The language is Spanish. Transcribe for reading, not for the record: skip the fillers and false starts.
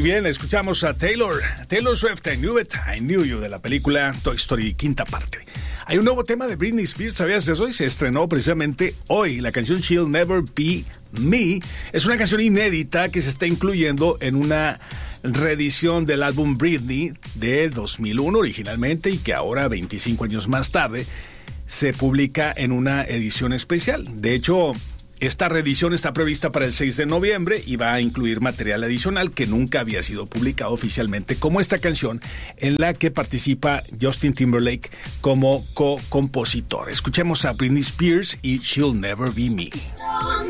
Y bien, escuchamos a Taylor Swift, I Knew You, de la película Toy Story, quinta parte. Hay un nuevo tema de Britney Spears, ¿sabías de eso? Y se estrenó precisamente hoy. La canción She'll Never Be Me es una canción inédita que se está incluyendo en una reedición del álbum Britney de 2001 originalmente, y que ahora, 25 años más tarde, se publica en una edición especial. De hecho, esta reedición está prevista para el 6 de noviembre y va a incluir material adicional que nunca había sido publicado oficialmente, como esta canción en la que participa Justin Timberlake como co-compositor. Escuchemos a Britney Spears y She'll Never Be Me.